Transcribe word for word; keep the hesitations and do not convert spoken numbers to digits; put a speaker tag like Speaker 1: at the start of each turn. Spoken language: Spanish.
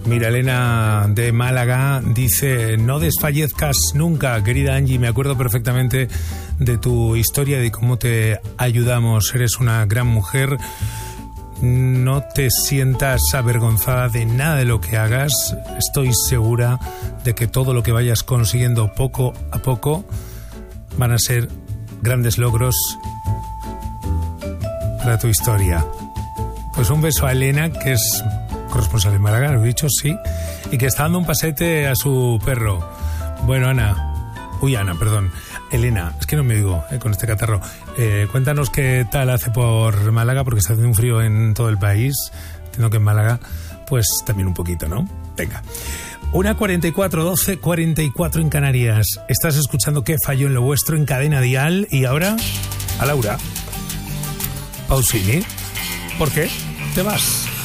Speaker 1: Mira, Elena de Málaga dice: no desfallezcas nunca, querida Angie, me acuerdo perfectamente de tu historia, de cómo te ayudamos, eres una gran mujer, no te sientas avergonzada de nada de lo que hagas, estoy segura de que todo lo que vayas consiguiendo poco a poco van a ser grandes logros para tu historia. Pues un beso a Elena, que es corresponsal de Málaga, lo he dicho, sí, y que está dando un pasete a su perro. Bueno, Ana, uy, Ana, perdón, Elena, es que no me digo eh, con este catarro. Eh, cuéntanos qué tal hace por Málaga, porque está haciendo un frío en todo el país. Entiendo que en Málaga, pues también un poquito, ¿no? Venga. una cuarenta y cuatro, doce cuarenta y cuatro en Canarias. Estás escuchando Qué Falló en lo Vuestro en Cadena Dial. Y ahora, a Laura Pausini. ¿Por qué te vas?